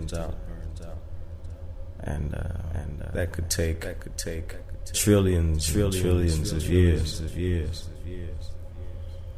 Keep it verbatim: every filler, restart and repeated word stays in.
burns out, and uh, and uh, that could take that could take trillions, trillions, trillions of years of years of years.